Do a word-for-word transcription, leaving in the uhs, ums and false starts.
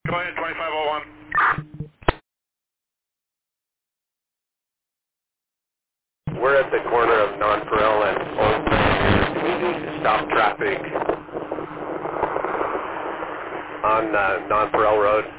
Go ahead, twenty-five oh one. We're at the corner of Nonpareil and Old Main. We need to stop traffic on uh, Nonpareil Road.